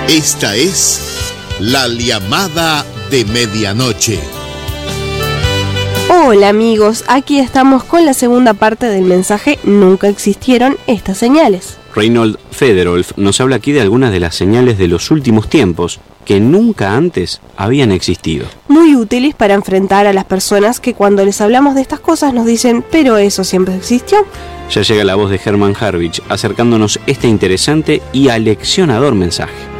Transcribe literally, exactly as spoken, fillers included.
Esta es la llamada de medianoche. Hola amigos, aquí estamos con la segunda parte del mensaje Nunca existieron estas señales. Reinhold Federolf nos habla aquí de algunas de las señales de los últimos tiempos que nunca antes habían existido. Muy útiles para enfrentar a las personas que cuando les hablamos de estas cosas nos dicen, pero eso siempre existió. Ya llega la voz de Hermann Harwich acercándonos este interesante y aleccionador mensaje.